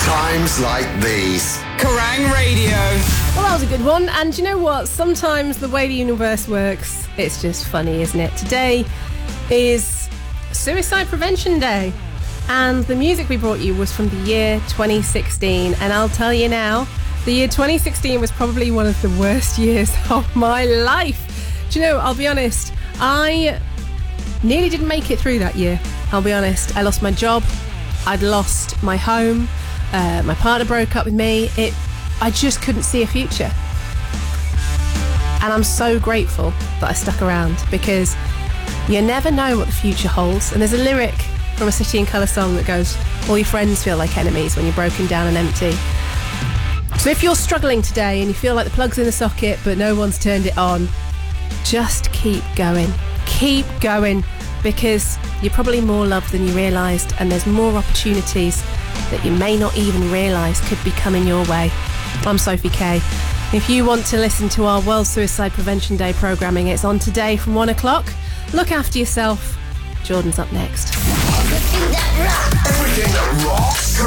Times like these. Kerrang Radio! Well, that was a good one. And you know what? Sometimes the way the universe works, it's just funny, isn't it? Today is Suicide Prevention Day. And the music we brought you was from the year 2016. And I'll tell you now, the year 2016 was probably one of the worst years of my life. Do you know, I'll be honest, I nearly didn't make it through that year. I'll be honest. I lost my job. I'd lost my home. My partner broke up with me. I just couldn't see a future. And I'm so grateful that I stuck around, because you never know what the future holds. And there's a lyric from a City and Colour song that goes, all your friends feel like enemies when you're broken down and empty. So if you're struggling today and you feel like the plug's in the socket but no one's turned it on, just keep going. Keep going, because you're probably more loved than you realised, and there's more opportunities that you may not even realise could be coming your way. I'm Sophie Kay. If you want to listen to our World Suicide Prevention Day programming, it's on today from 1 o'clock. Look after yourself. Jordan's up next. Everything that rocks.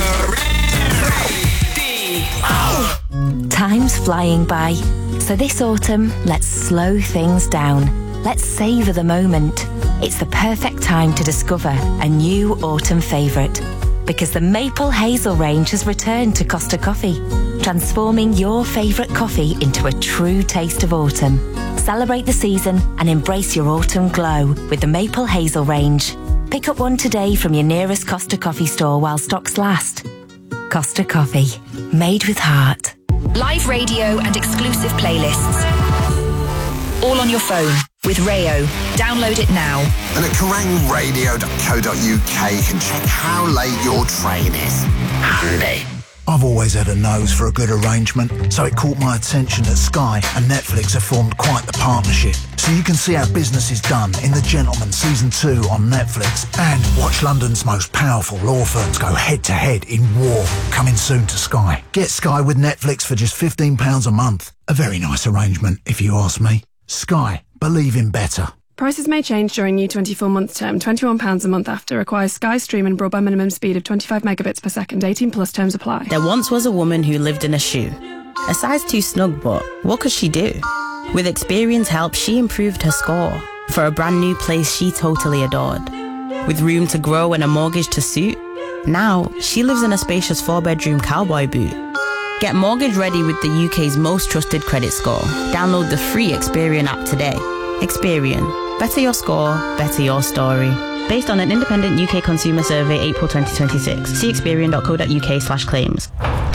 Time's flying by, so this autumn, let's slow things down. Let's savour the moment. It's the perfect time to discover a new autumn favourite, because the Maple Hazel range has returned to Costa Coffee, transforming your favourite coffee into a true taste of autumn. Celebrate the season and embrace your autumn glow with the Maple Hazel range. Pick up one today from your nearest Costa Coffee store while stocks last. Costa Coffee, made with heart. Live radio and exclusive playlists. All on your phone with Rayo. Download it now. And at kerrangradio.co.uk you can check how late your train is. Handy. I've always had a nose for a good arrangement, so it caught my attention that Sky and Netflix have formed quite the partnership. So you can see how business is done in The Gentleman Season 2 on Netflix, and watch London's most powerful law firms go head-to-head in war, coming soon to Sky. Get Sky with Netflix for just £15 a month. A very nice arrangement, if you ask me. Sky. Believe in better. Prices may change during new 24-month term. £21 a month after. Requires Sky Stream and broadband minimum speed of 25 megabits per second. 18 plus terms apply. There once was a woman who lived in a shoe. A size too snug, but what could she do? With Experian's help, she improved her score for a brand new place she totally adored. With room to grow and a mortgage to suit, now she lives in a spacious 4-bedroom cowboy boot. Get mortgage ready with the UK's most trusted credit score. Download the free Experian app today. Experian. Better your score, better your story. Based on an independent UK consumer survey, April 2026. See experian.co.uk/claims.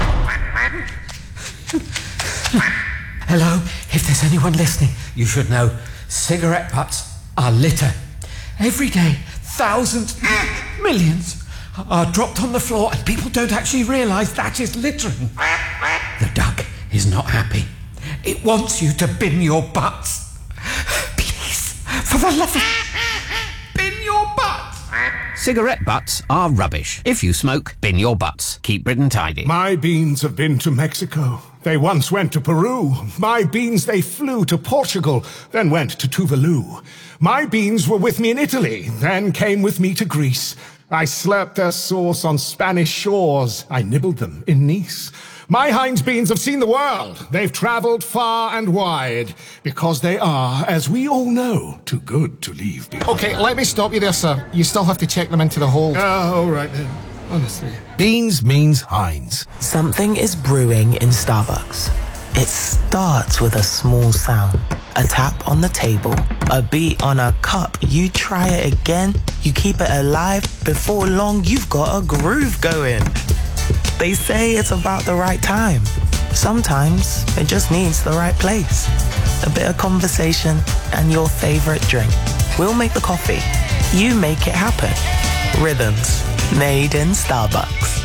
Hello, if there's anyone listening, you should know cigarette butts are litter. Every day, thousands, millions are dropped on the floor, and people don't actually realise that is littering. The duck is not happy. It wants you to bin your butts. Please, for the love of... bin your butts. Cigarette butts are rubbish. If you smoke, bin your butts. Keep Britain tidy. My beans have been to Mexico. They once went to Peru. My beans, they flew to Portugal, then went to Tuvalu. My beans were with me in Italy, then came with me to Greece. I slurped their sauce on Spanish shores. I nibbled them in Nice. My Heinz beans have seen the world. They've travelled far and wide, because they are, as we all know, too good to leave behind. Okay, let me stop you there, sir. You still have to check them into the hold. All right then. Honestly. Beans means Heinz. Something is brewing in Starbucks. It starts with a small sound. A tap on the table, a beat on a cup. You try it again, you keep it alive. Before long, you've got a groove going. They say it's about the right time. Sometimes it just needs the right place. A bit of conversation and your favorite drink. We'll make the coffee. You make it happen. Rhythms made in Starbucks.